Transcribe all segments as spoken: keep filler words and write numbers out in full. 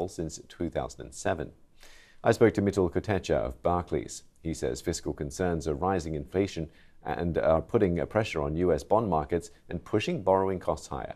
level since two thousand seven. I spoke to Mitul Kotecha of Barclays. He says fiscal concerns are rising inflation and are putting a pressure on U S bond markets and pushing borrowing costs higher.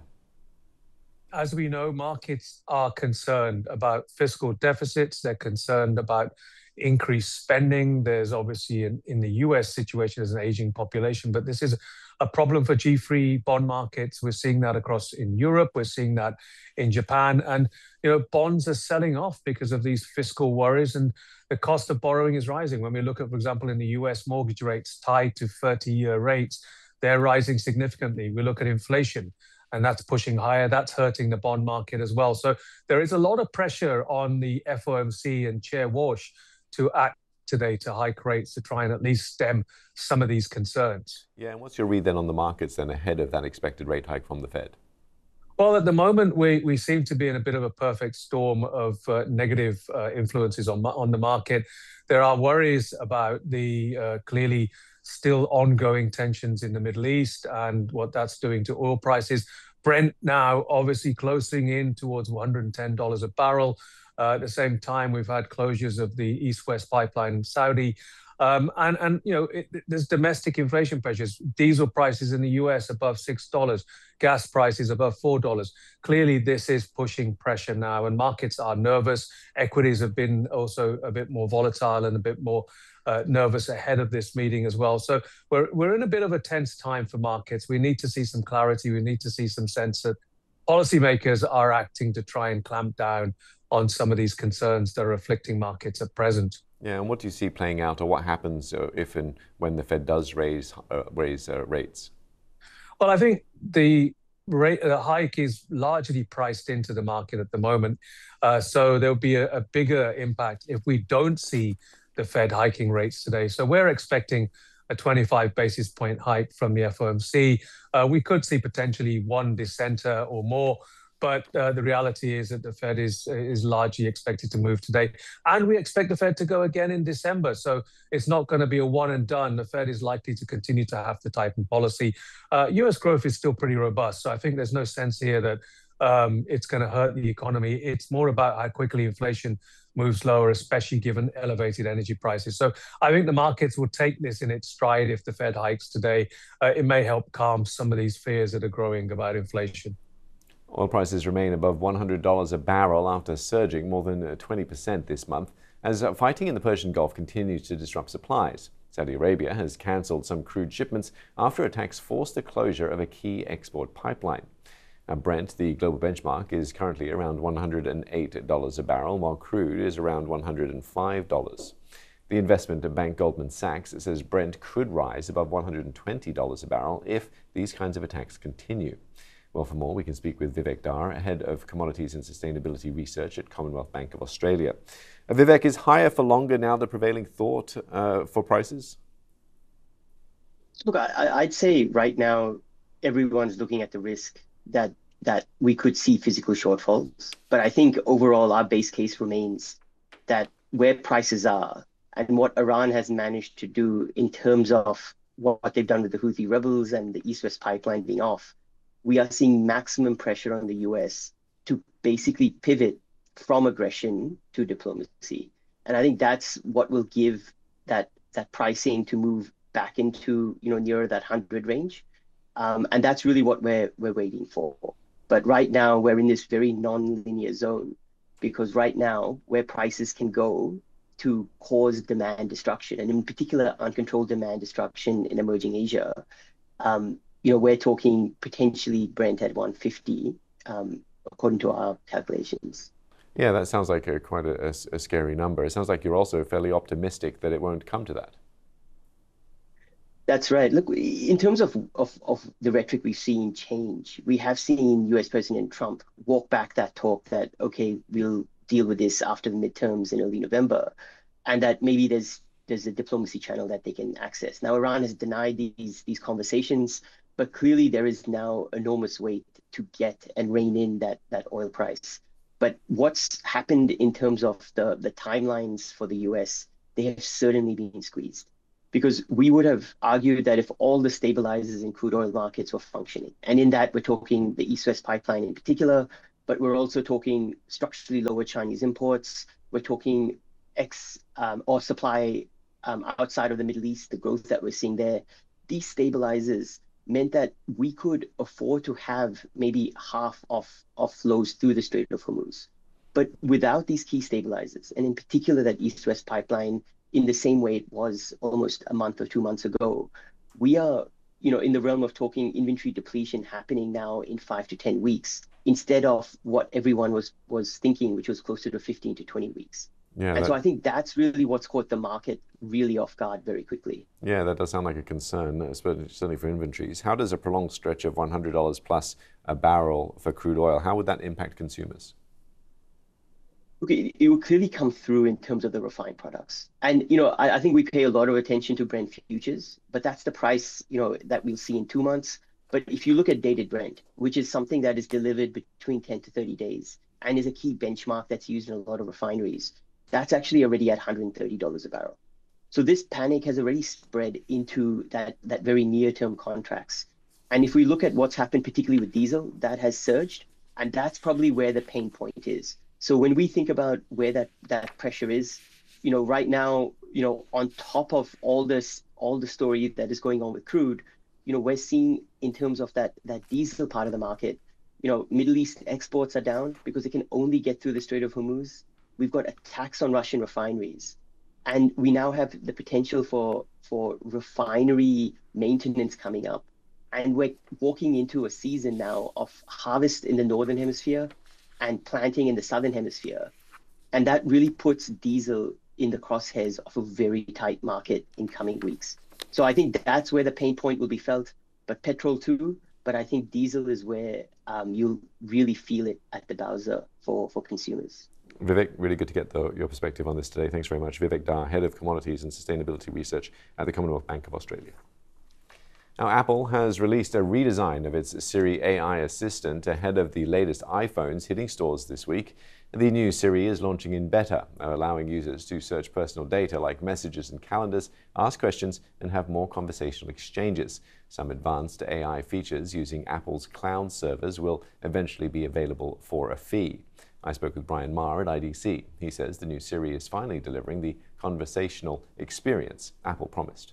As we know, markets are concerned about fiscal deficits. They're concerned about increased spending. There's obviously in, in the U S situation as an aging population, but this is a problem for G three bond markets. We're seeing that across in Europe. We're seeing that in Japan. And, you know, bonds are selling off because of these fiscal worries, and the cost of borrowing is rising. When we look at, for example, in the U S mortgage rates tied to thirty-year rates, they're rising significantly. We look at inflation, and that's pushing higher. That's hurting the bond market as well. So there is a lot of pressure on the F O M C and Chair Walsh to act today to hike rates to try and at least stem some of these concerns. Yeah, and what's your read then on the markets then ahead of that expected rate hike from the Fed? Well, at the moment, we, we seem to be in a bit of a perfect storm of uh, negative uh, influences on, on the market. There are worries about the uh, clearly still ongoing tensions in the Middle East and what that's doing to oil prices. Brent now obviously closing in towards one hundred ten dollars a barrel. Uh, at the same time, we've had closures of the East-West pipeline in Saudi. Um, and, and, you know, it, there's domestic inflation pressures. Diesel prices in the U S above six dollars, gas prices above four dollars. Clearly, this is pushing pressure now, and markets are nervous. Equities have been also a bit more volatile and a bit more uh, nervous ahead of this meeting as well. So we're, we're in a bit of a tense time for markets. We need to see some clarity. We need to see some sense that policymakers are acting to try and clamp down on some of these concerns that are afflicting markets at present. Yeah, and what do you see playing out, or what happens uh, if and when the Fed does raise uh, raise uh, rates? Well, I think the rate the hike is largely priced into the market at the moment. Uh, so there'll be a, a bigger impact if we don't see the Fed hiking rates today. So we're expecting a twenty-five basis point hike from the F O M C. Uh, we could see potentially one dissenter or more. But uh, the reality is that the Fed is is largely expected to move today. And we expect the Fed to go again in December. So it's not going to be a one and done. The Fed is likely to continue to have to tighten policy. Uh, U S growth is still pretty robust. So I think there's no sense here that um, it's going to hurt the economy. It's more about how quickly inflation moves lower, especially given elevated energy prices. So I think the markets will take this in its stride if the Fed hikes today. Uh, it may help calm some of these fears that are growing about inflation. Oil prices remain above one hundred dollars a barrel after surging more than twenty percent this month as fighting in the Persian Gulf continues to disrupt supplies. Saudi Arabia has cancelled some crude shipments after attacks forced the closure of a key export pipeline. Now, Brent, the global benchmark, is currently around one hundred eight dollars a barrel, while crude is around one hundred five dollars. The investment bank Goldman Sachs says Brent could rise above one hundred twenty dollars a barrel if these kinds of attacks continue. Well, for more, we can speak with Vivek Dhar, Head of Commodities and Sustainability Research at Commonwealth Bank of Australia. Uh, Vivek, is higher for longer now the prevailing thought uh, for prices? Look, I, I'd say right now everyone's looking at the risk that that we could see physical shortfalls. But I think overall our base case remains that where prices are and what Iran has managed to do in terms of what they've done with the Houthi rebels and the East-West pipeline being off, we are seeing maximum pressure on the U S to basically pivot from aggression to diplomacy. And I think that's what will give that that pricing to move back into, you know, nearer that one hundred range. Um, and that's really what we're we're waiting for. But right now we're in this very non-linear zone, because right now where prices can go to cause demand destruction, and in particular uncontrolled demand destruction in emerging Asia, um, you know, we're talking potentially Brent at one fifty, um, according to our calculations. Yeah, that sounds like a, quite a, a, a scary number. It sounds like you're also fairly optimistic that it won't come to that. That's right. Look, in terms of, of, of the rhetoric we've seen change, we have seen U S President Trump walk back that talk that, okay, we'll deal with this after the midterms in early November, and that maybe there's there's a diplomacy channel that they can access. Now, Iran has denied these these conversations, but clearly there is now enormous weight to get and rein in that that oil price. But what's happened in terms of the, the timelines for the U S, they have certainly been squeezed. Because we would have argued that if all the stabilizers in crude oil markets were functioning, and in that we're talking the East-West pipeline in particular, but we're also talking structurally lower Chinese imports. We're talking ex um, or supply um, outside of the Middle East, the growth that we're seeing there. These stabilizers meant that we could afford to have maybe half of, of flows through the Strait of Hormuz. But without these key stabilizers, and in particular that East-West pipeline, in the same way it was almost a month or two months ago, we are, you know, in the realm of talking inventory depletion happening now in five to ten weeks, instead of what everyone was was thinking, which was closer to fifteen to twenty weeks. Yeah, and that, so I think that's really what's caught the market really off guard very quickly. Yeah, that does sound like a concern, especially certainly for inventories. How does a prolonged stretch of one hundred dollars plus a barrel for crude oil, how would that impact consumers? Okay, it will clearly come through in terms of the refined products. And, you know, I, I think we pay a lot of attention to Brent futures, but that's the price, you know, that we'll see in two months. But if you look at dated Brent, which is something that is delivered between ten to thirty days and is a key benchmark that's used in a lot of refineries, that's actually already at one hundred thirty dollars a barrel. So this panic has already spread into that, that very near-term contracts. And if we look at what's happened, particularly with diesel, that has surged, and that's probably where the pain point is. So when we think about where that, that pressure is, you know, right now, you know, on top of all this, all the story that is going on with crude, you know, we're seeing in terms of that, that diesel part of the market, you know, Middle East exports are down because they can only get through the Strait of Hormuz. We've got attacks on Russian refineries. And we now have the potential for, for refinery maintenance coming up. And we're walking into a season now of harvest in the Northern Hemisphere and planting in the Southern Hemisphere. And that really puts diesel in the crosshairs of a very tight market in coming weeks. So I think that's where the pain point will be felt, but petrol too. But I think diesel is where um, you'll really feel it at the bowser for, for consumers. Vivek, really good to get the, your perspective on this today. Thanks very much. Vivek Dhar, Head of Commodities and Sustainability Research at the Commonwealth Bank of Australia. Now, Apple has released a redesign of its Siri A I assistant ahead of the latest iPhones hitting stores this week. The new Siri is launching in beta, allowing users to search personal data like messages and calendars, ask questions, and have more conversational exchanges. Some advanced A I features using Apple's cloud servers will eventually be available for a fee. I spoke with Brian Marr at I D C. He says the new Siri is finally delivering the conversational experience Apple promised.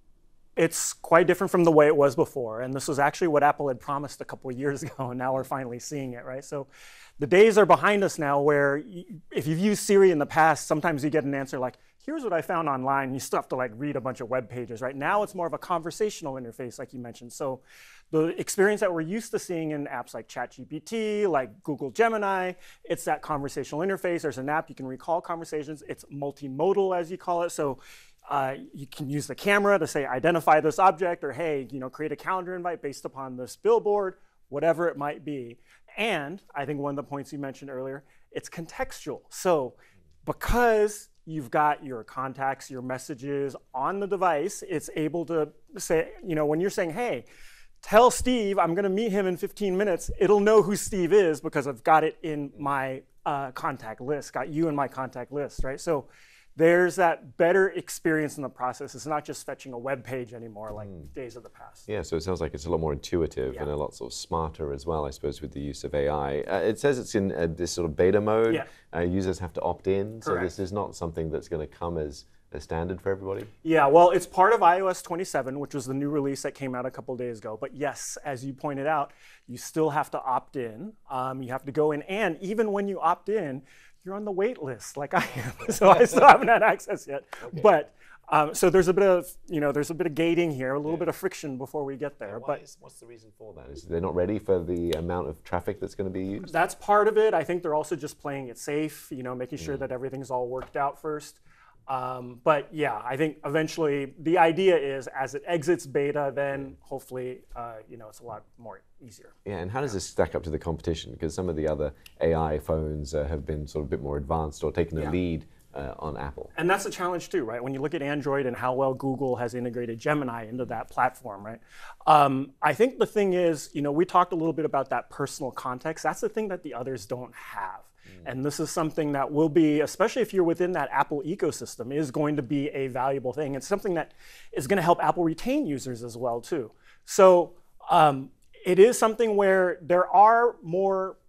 It's quite different from the way it was before. And this was actually what Apple had promised a couple of years ago, and now we're finally seeing it, right? So the days are behind us now where if you've used Siri in the past, sometimes you get an answer like, here's what I found online. You still have to like read a bunch of web pages, right? Now it's more of a conversational interface, like you mentioned. So the experience that we're used to seeing in apps like ChatGPT, like Google Gemini, it's that conversational interface. There's an app you can recall conversations. It's multimodal, as you call it. So Uh, you can use the camera to say, identify this object, or hey, you know, create a calendar invite based upon this billboard, whatever it might be. And I think one of the points you mentioned earlier, it's contextual. So because you've got your contacts, your messages on the device, it's able to say, you know, when you're saying, hey, tell Steve I'm going to meet him in fifteen minutes, it'll know who Steve is because I've got it in my uh, contact list, got you in my contact list, right? So there's that better experience in the process. It's not just fetching a web page anymore like mm. days of the past. Yeah, so it sounds like it's a lot more intuitive yeah. and a lot sort of smarter as well, I suppose, with the use of A I. Uh, it says it's in uh, this sort of beta mode. Yeah. Uh, users have to opt in, Correct. so this is not something that's going to come as a standard for everybody? Yeah, well, it's part of i O S twenty-seven, which was the new release that came out a couple days ago. But yes, as you pointed out, you still have to opt in. Um, you have to go in, and even when you opt in, you're on the wait list like I am. So I still haven't had access yet. Okay. But um, so there's a bit of, you know, there's a bit of gating here, a little yeah. bit of friction before we get there. Yeah, but is, what's the reason for that? Is they're not ready for the amount of traffic that's going to be used? That's part of it. I think they're also just playing it safe, you know, making sure mm. that everything's all worked out first. Um, but yeah, I think eventually the idea is as it exits beta, then hopefully, uh, you know, it's a lot more easier. Yeah, and how does this stack up to the competition? Because some of the other A I phones uh, have been sort of a bit more advanced or taken a yeah. lead uh, on Apple. And that's a challenge too, right? When you look at Android and how well Google has integrated Gemini into that platform, right? Um, I think the thing is, you know, we talked a little bit about that personal context. That's the thing that the others don't have. And this is something that will be, especially if you're within that Apple ecosystem, is going to be a valuable thing. It's something that is going to help Apple retain users as well, too. So um, it is something where there are more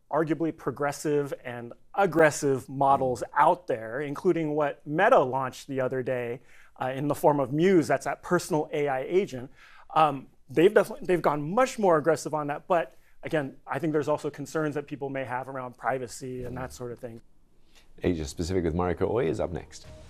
arguably progressive and aggressive models out there, including what Meta launched the other day uh, in the form of Muse, that's that personal A I agent. Um, they've definitely they've gone much more aggressive on that. But again, I think there's also concerns that people may have around privacy and that sort of thing. Asia Pacific with Mariko Ooi is up next.